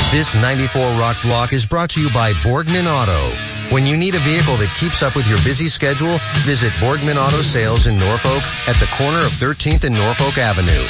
This 94 Rock Block is brought to you by Borgman Auto. When you need a vehicle that keeps up with your busy schedule, visit Borgman Auto Sales in Norfolk at the corner of 13th and Norfolk Avenue.